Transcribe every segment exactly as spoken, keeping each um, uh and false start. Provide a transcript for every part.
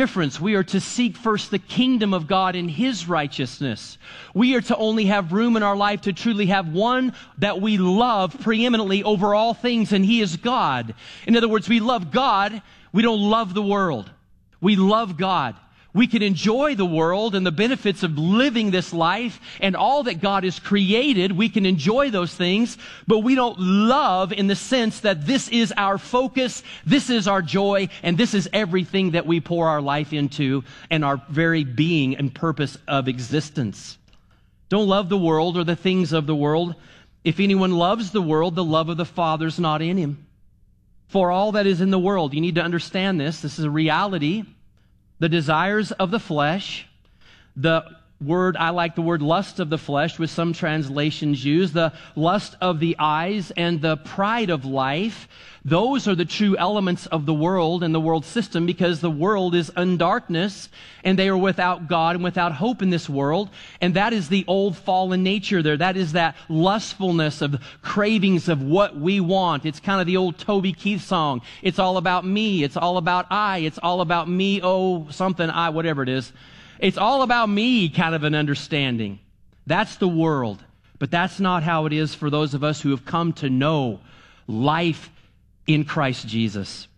difference. We are to seek first the kingdom of God and His righteousness. We are to only have room in our life to truly have one that we love preeminently over all things, and He is God. In other words, we love God. We don't love the world. We love God. We can enjoy the world and the benefits of living this life and all that God has created. We can enjoy those things, but we don't love in the sense that this is our focus, this is our joy, and this is everything that we pour our life into and our very being and purpose of existence. Don't love the world or the things of the world. If anyone loves the world, the love of the Father is not in him. For all that is in the world, you need to understand this. This is a reality. The desires of the flesh, the word, I like the word lust of the flesh, which some translations use, the lust of the eyes and the pride of life, those are the true elements of the world and the world system, because the world is in darkness and they are without God and without hope in this world. And that is the old fallen nature there. That is that lustfulness of cravings of what we want. It's kind of the old Toby Keith song. It's all about me. It's all about I. It's all about me. Oh, something I, whatever it is. It's all about me kind of an understanding. That's the world. But that's not how it is for those of us who have come to know life in Christ Jesus.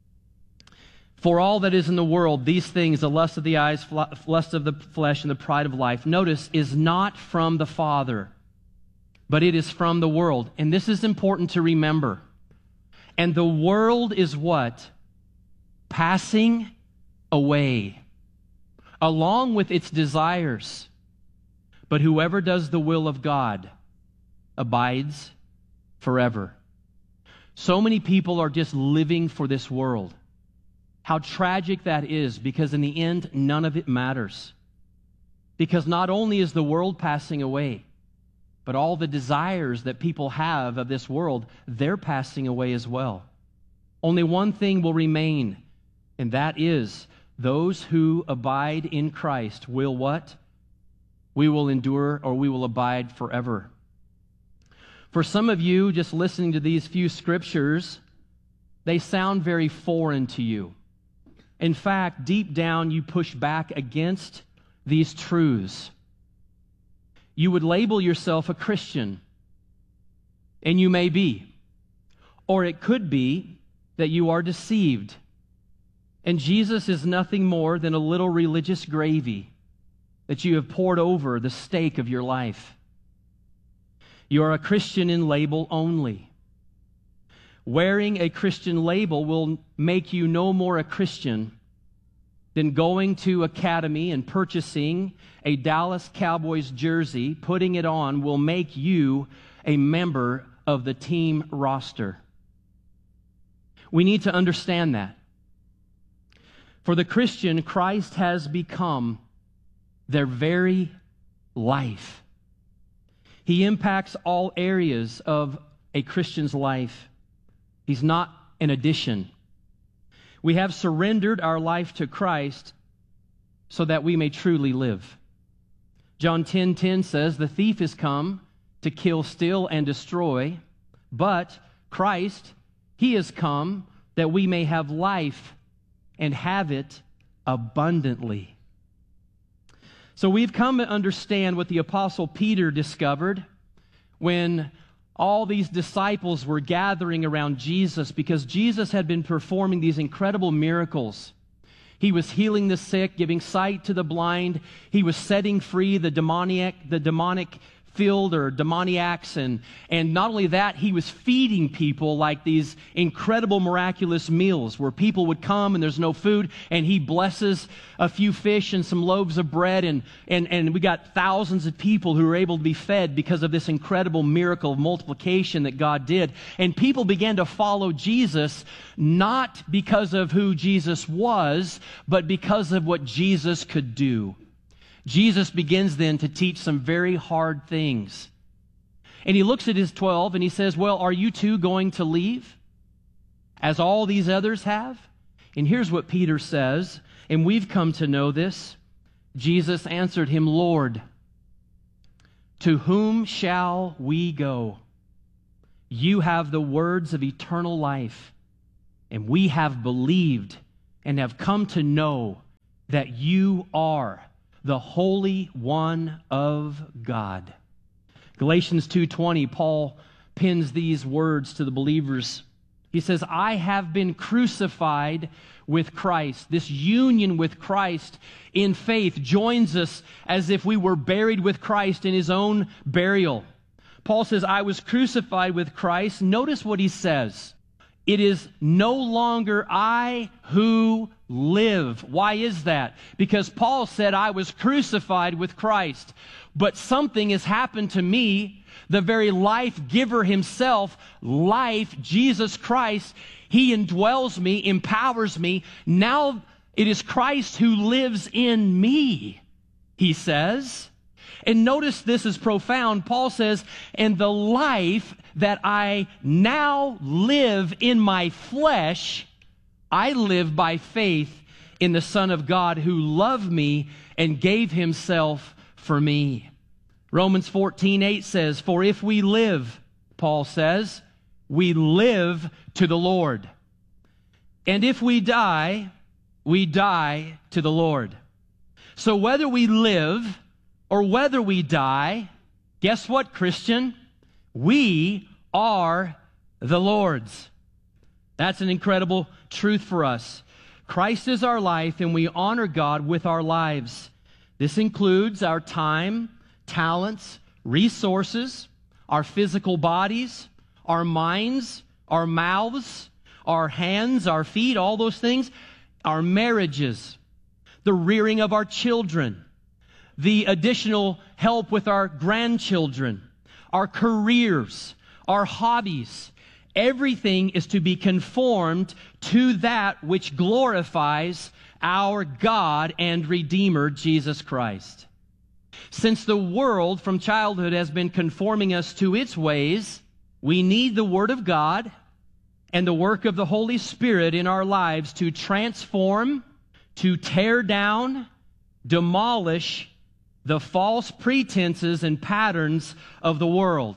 For all that is in the world, these things, the lust of the eyes, lust of the flesh, and the pride of life, notice, is not from the Father, but it is from the world. And this is important to remember. And the world is what? Passing away, along with its desires. But whoever does the will of God abides forever. So many people are just living for this world. How tragic that is, because in the end, none of it matters. Because not only is the world passing away, but all the desires that people have of this world, they're passing away as well. Only one thing will remain, and that is those who abide in Christ will what? We will endure, or we will abide forever. For some of you, just listening to these few scriptures, they sound very foreign to you. In fact, deep down, you push back against these truths. You would label yourself a Christian, and you may be. Or it could be that you are deceived, and Jesus is nothing more than a little religious gravy that you have poured over the steak of your life. You are a Christian in label only. Wearing a Christian label will make you no more a Christian than going to Academy and purchasing a Dallas Cowboys jersey, putting it on, will make you a member of the team roster. We need to understand that. For the Christian, Christ has become their very life. He impacts all areas of a Christian's life. He's not an addition. We have surrendered our life to Christ so that we may truly live. John ten ten says, "The thief is come to kill, steal, and destroy, but Christ, He has come that we may have life and have it abundantly." So we've come to understand what the Apostle Peter discovered when all these disciples were gathering around Jesus, because Jesus had been performing these incredible miracles. He was healing the sick, giving sight to the blind. He was setting free the demoniac, the demonic filled or demoniacs, and, and not only that, he was feeding people like these incredible miraculous meals where people would come and there's no food, and he blesses a few fish and some loaves of bread, and, and, and we got thousands of people who were able to be fed because of this incredible miracle of multiplication that God did. And people began to follow Jesus, not because of who Jesus was, but because of what Jesus could do. Jesus begins then to teach some very hard things. And he looks at his twelve and he says, well, are you too going to leave, as all these others have? And here's what Peter says, and we've come to know this. Jesus answered him, Lord, to whom shall we go? You have the words of eternal life, and we have believed and have come to know that you are the Holy One of God. Galatians two twenty, Paul pins these words to the believers. He says, I have been crucified with Christ. This union with Christ in faith joins us as if we were buried with Christ in his own burial. Paul says, I was crucified with Christ. Notice what he says. It is no longer I who live. Why is that? Because Paul said, I was crucified with Christ. But something has happened to me. The very life giver himself, life, Jesus Christ, he indwells me, empowers me. Now it is Christ who lives in me, he says. And notice this is profound. Paul says, and the life that I now live in my flesh, I live by faith in the Son of God who loved me and gave himself for me. Romans fourteen eight says, for if we live, Paul says, we live to the Lord. And if we die, we die to the Lord. So whether we live or whether we die, guess what, Christian? We are the Lord's. That's an incredible truth for us. Christ is our life, and we honor God with our lives. This includes our time, talents, resources, our physical bodies, our minds, our mouths, our hands, our feet, all those things, our marriages, the rearing of our children, the additional help with our grandchildren, our careers, our hobbies. Everything is to be conformed to that which glorifies our God and Redeemer, Jesus Christ. Since the world from childhood has been conforming us to its ways, we need the Word of God and the work of the Holy Spirit in our lives to transform, to tear down, demolish the false pretenses and patterns of the world,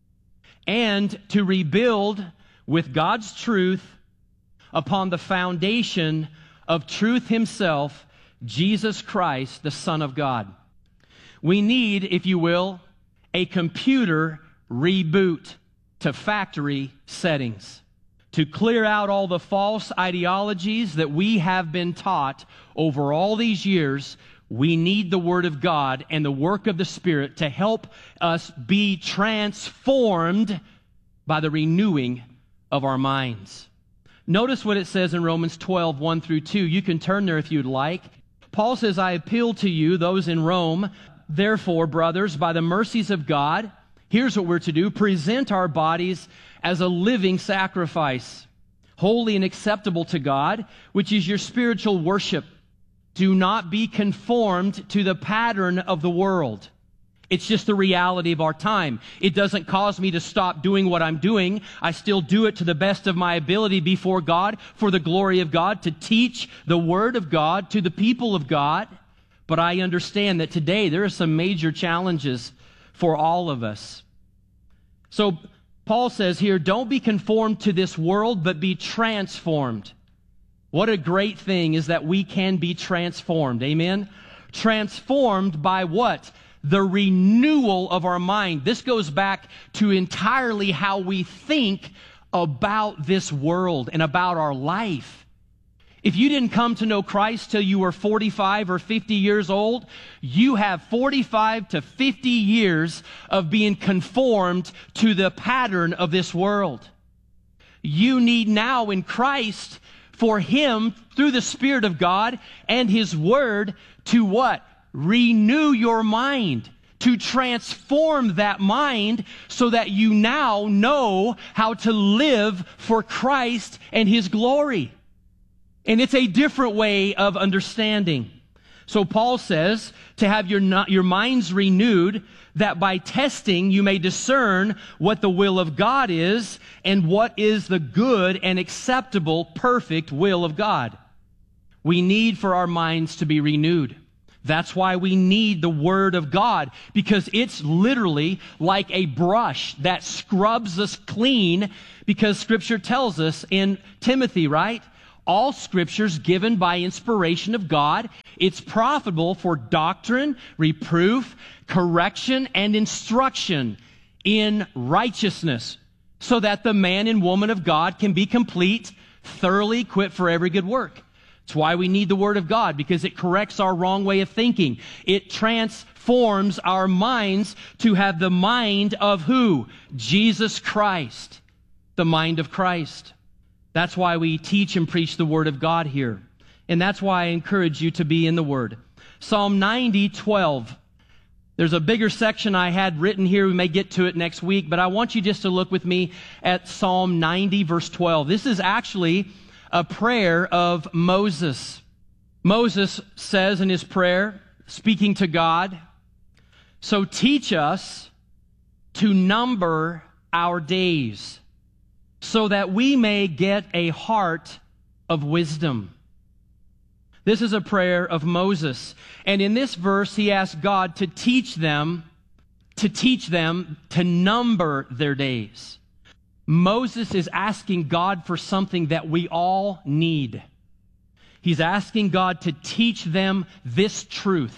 and to rebuild with God's truth upon the foundation of truth himself, Jesus Christ, the Son of God. We need, if you will, a computer reboot to factory settings to clear out all the false ideologies that we have been taught over all these years. We need the Word of God and the work of the Spirit to help us be transformed by the renewing of our minds. Notice what it says in Romans twelve, one through two. You can turn there if you'd like. Paul says, I appeal to you, those in Rome, therefore, brothers, by the mercies of God, here's what we're to do: present our bodies as a living sacrifice, holy and acceptable to God, which is your spiritual worship. Do not be conformed to the pattern of the world. It's just the reality of our time. It doesn't cause me to stop doing what I'm doing. I still do it to the best of my ability before God, for the glory of God, to teach the Word of God to the people of God. But I understand that today there are some major challenges for all of us. So Paul says here, don't be conformed to this world, but be transformed. What a great thing is that we can be transformed. Amen? Transformed by what? The renewal of our mind. This goes back to entirely how we think about this world and about our life. If you didn't come to know Christ till you were forty-five or fifty years old, you have forty-five to fifty years of being conformed to the pattern of this world. You need now in Christ for Him, through the Spirit of God and His Word, to what? Renew your mind, to transform that mind so that you now know how to live for Christ and His glory. And it's a different way of understanding. So Paul says to have your, your minds renewed, that by testing you may discern what the will of God is and what is the good and acceptable, perfect will of God. We need for our minds to be renewed. That's why we need the Word of God, because it's literally like a brush that scrubs us clean, because Scripture tells us in Timothy, right? All Scripture's given by inspiration of God, It's profitable for doctrine, reproof, correction, and instruction in righteousness, so that the man and woman of God can be complete, thoroughly equipped for every good work. It's why we need the Word of God, because it corrects our wrong way of thinking. It transforms our minds to have the mind of who? Jesus Christ. The mind of Christ. That's why we teach and preach the Word of God here. And that's why I encourage you to be in the Word. Psalm ninety, twelve. There's a bigger section I had written here. We may get to it next week, but I want you just to look with me at Psalm ninety, verse twelve. This is actually a prayer of Moses. Moses says in his prayer, speaking to God, "So teach us to number our days, so that we may get a heart of wisdom." This is a prayer of Moses. And in this verse, he asks God to teach them, to teach them to number their days. Moses is asking God for something that we all need. He's asking God to teach them this truth.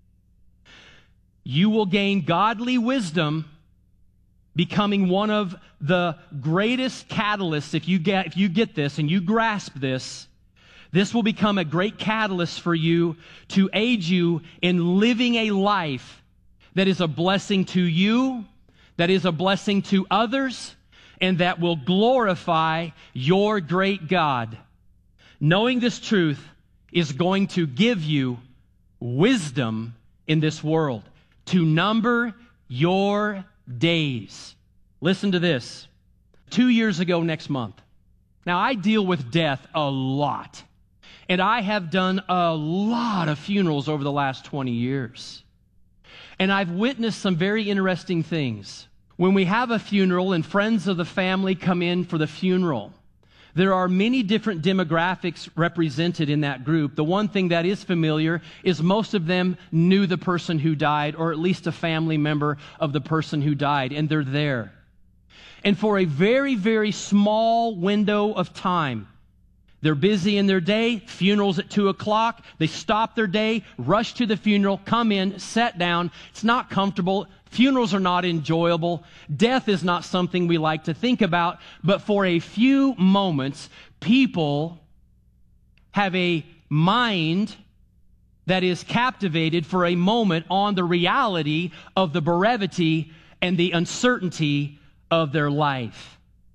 You will gain godly wisdom, becoming one of the greatest catalysts. If you get, if you get this and you grasp this, this will become a great catalyst for you to aid you in living a life that is a blessing to you, that is a blessing to others, and that will glorify your great God. Knowing this truth is going to give you wisdom in this world to number your days. Listen to this. Two years ago next month. Now, I deal with death a lot. And I have done a lot of funerals over the last twenty years. And I've witnessed some very interesting things. When we have a funeral and friends of the family come in for the funeral, there are many different demographics represented in that group. The one thing that is familiar is most of them knew the person who died, or at least a family member of the person who died, and they're there. And for a very, very small window of time, they're busy in their day, funeral's at two o'clock, they stop their day, rush to the funeral, come in, sit down. It's not comfortable. Funerals are not enjoyable. Death is not something we like to think about. But for a few moments, people have a mind that is captivated for a moment on the reality of the brevity and the uncertainty of their life.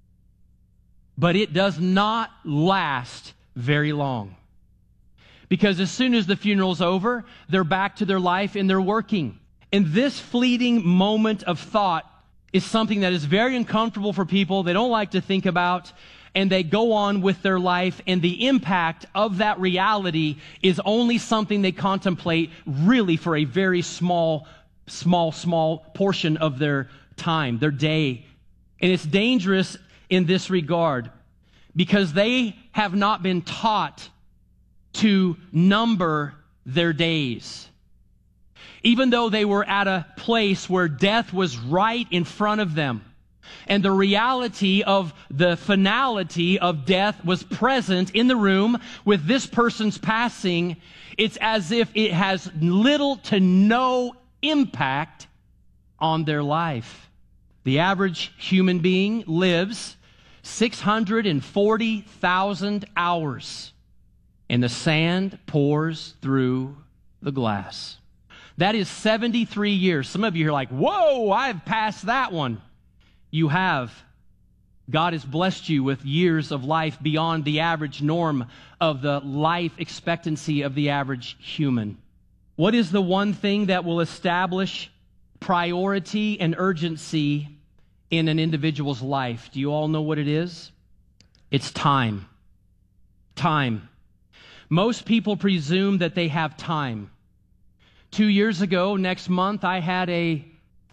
But it does not last very long. Because as soon as the funeral's over, they're back to their life and they're working. And this fleeting moment of thought is something that is very uncomfortable for people. They don't like to think about, and they go on with their life, and the impact of that reality is only something they contemplate really for a very small, small, small portion of their time, their day. And it's dangerous in this regard, because they have not been taught to number their days. Even though they were at a place where death was right in front of them, and the reality of the finality of death was present in the room with this person's passing, it's as if it has little to no impact on their life. The average human being lives six hundred forty thousand hours, and the sand pours through the glass. That is seventy-three years. Some of you are like, whoa, I've passed that one. You have. God has blessed you with years of life beyond the average norm of the life expectancy of the average human. What is the one thing that will establish priority and urgency in an individual's life? Do you all know what it is? It's time. Time. Most people presume that they have time. Two years ago, next month, I had a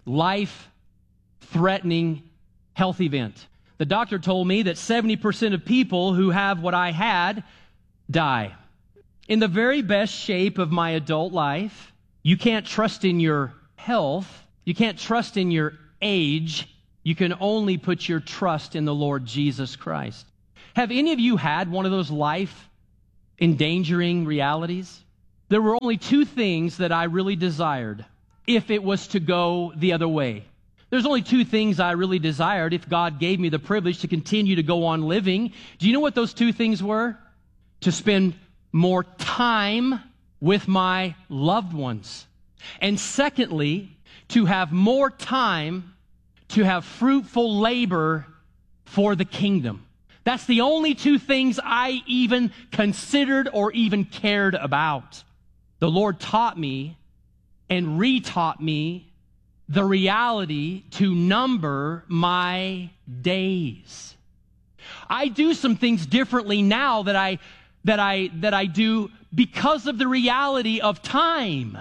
life-threatening health event. The doctor told me that seventy percent of people who have what I had die. In the very best shape of my adult life, you can't trust in your health. You can't trust in your age. You can only put your trust in the Lord Jesus Christ. Have any of you had one of those life-endangering realities? there were only two things that I really desired if it was to go the other way. There's only two things I really desired if God gave me the privilege to continue to go on living. Do you know what those two things were? To spend more time with my loved ones. And secondly, to have more time to have fruitful labor for the kingdom. That's the only two things I even considered or even cared about. The Lord taught me and re-taught me the reality to number my days. I do some things differently now that I that I that I do because of the reality of time.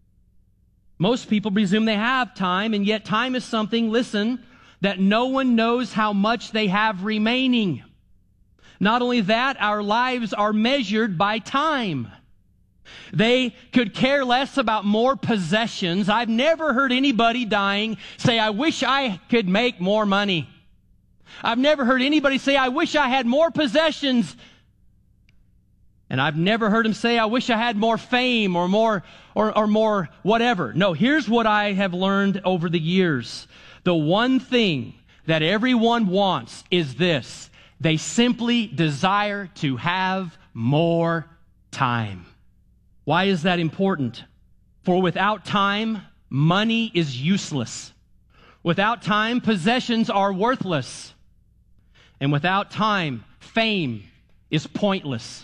Most people presume they have time, and yet time is something, listen, that no one knows how much they have remaining. Not only that, our lives are measured by time. They could care less about more possessions. I've never heard anybody dying say, I wish I could make more money. I've never heard anybody say, I wish I had more possessions. And I've never heard him say, I wish I had more fame or more or, or more whatever. No, here's what I have learned over the years. The one thing that everyone wants is this. They simply desire to have more time. Why is that important? For without time, money is useless. Without time, possessions are worthless. And without time, fame is pointless.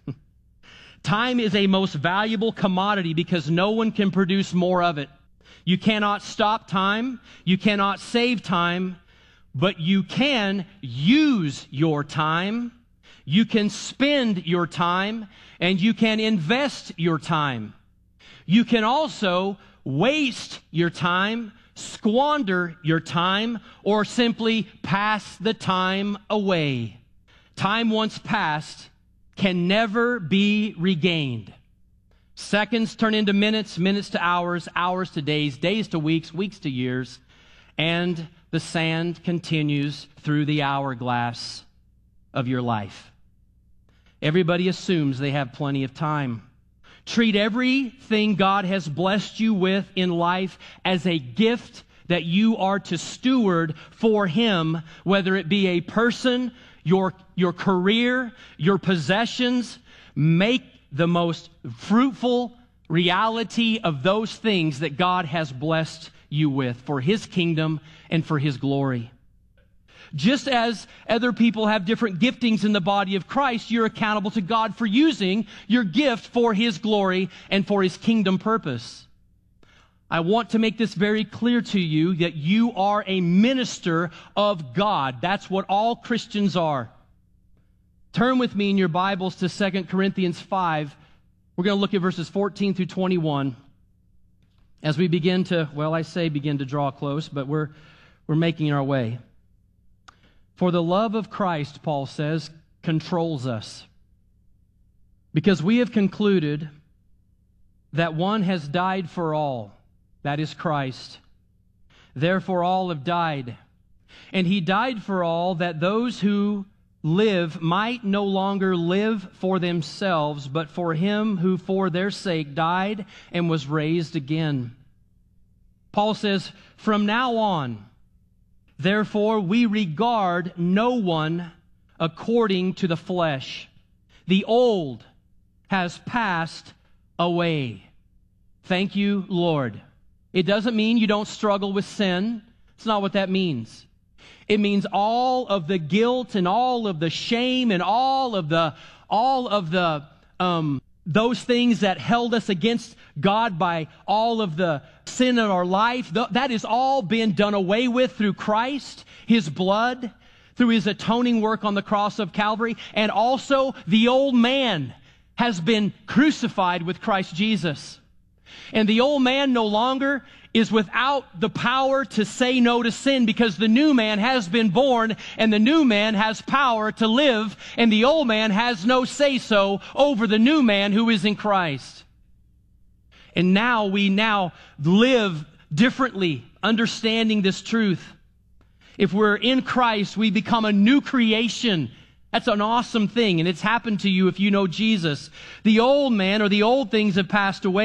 Time is a most valuable commodity because no one can produce more of it. You cannot stop time, you cannot save time, but you can use your time, you can spend your time, and you can invest your time. You can also waste your time, squander your time, or simply pass the time away. Time once passed can never be regained. Seconds turn into minutes, minutes to hours, hours to days, days to weeks, weeks to years, and the sand continues through the hourglass of your life. Everybody assumes they have plenty of time. Treat everything God has blessed you with in life as a gift that you are to steward for Him, whether it be a person, your, your career, your possessions. Make the most fruitful reality of those things that God has blessed you with for His kingdom and for His glory. Just as other people have different giftings in the body of Christ, you're accountable to God for using your gift for His glory and for His kingdom purpose. I want to make this very clear to you that you are a minister of God. That's what all Christians are. Turn with me in your Bibles to Second Corinthians five. We're going to look at verses fourteen through twenty-one as we begin to, well, I say begin to draw close, but we're, we're making our way. For the love of Christ, Paul says, controls us, because we have concluded that one has died for all, that is Christ. Therefore all have died. And He died for all, that those who live might no longer live for themselves, but for Him who for their sake died and was raised again. Paul says, from now on, therefore we regard no one according to the flesh. The old has passed away. Thank you, Lord. It doesn't mean you don't struggle with sin. It's not what that means. It means all of the guilt and all of the shame and all of the all of the um, those things that held us against God by all of the sin in our life. Th- that has all been done away with through Christ, His blood, through His atoning work on the cross of Calvary, and also the old man has been crucified with Christ Jesus. And the old man no longer is without the power to say no to sin, because the new man has been born and the new man has power to live, and the old man has no say-so over the new man who is in Christ. And now we now live differently, understanding this truth. If we're in Christ, we become a new creation, That's an awesome thing, and it's happened to you if you know Jesus. The old man or the old things have passed away.